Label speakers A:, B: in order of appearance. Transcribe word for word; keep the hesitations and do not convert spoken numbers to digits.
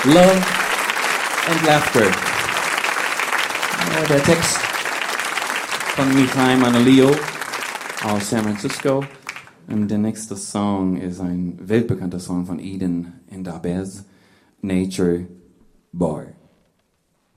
A: Love and Laughter. Ja, der Text von Michael Manolio aus San Francisco. Und der nächste Song ist ein weltbekannter Song von Eden and Abez, Nature Boy.